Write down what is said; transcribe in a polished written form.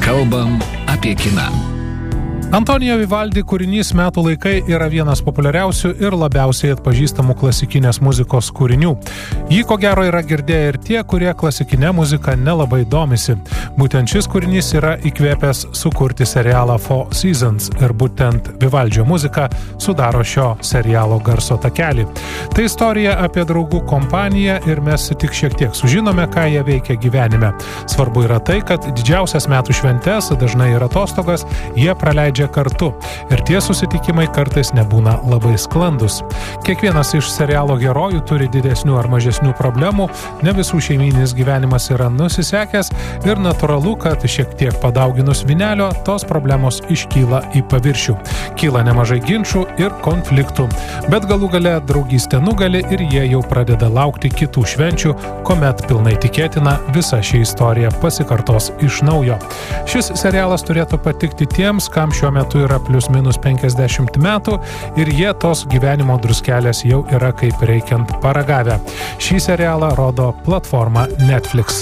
Kalbam apie kiną. Antonijo Vivaldi kūrinys Metų laikai yra vienas populiariausių ir labiausiai atpažįstamų klasikinės muzikos kūrinių. Jį ko gero yra girdėję ir tie, kurie klasikinę muziką nelabai domisi. Būtent šis kūrinys yra įkvėpęs sukurti serialą Four Seasons ir būtent Vivaldžio muzika sudaro šio serialo garso takelį. Tai istorija apie draugų kompaniją ir mes tik šiek tiek sužinome, ką jie veikia gyvenime. Svarbu yra tai, kad didžiausias metų šventes, dažnai ir atostogas, jie praleidžia kartu ir tie susitikimai kartais nebūna labai sklandus. Kiekvienas iš serialo herojų turi didesnių ar mažesnių problemų, ne visų šeimyninis gyvenimas yra nusisekęs ir natūralu, kad šiek tiek padauginus vynelio, tos problemos iškyla į paviršių. Kyla nemažai ginčų ir konfliktų, bet galų gale draugystė nugali ir jie jau pradeda laukti kitų švenčių, kuomet pilnai tikėtina visa ši istorija pasikartos iš naujo. Šis serialas turėtų patikti tiems, kam šiuo metu yra plius minus 50 metų ir jie tos gyvenimo druskelės jau yra kaip reikiant paragavę. Šį serialą rodo platforma Netflix.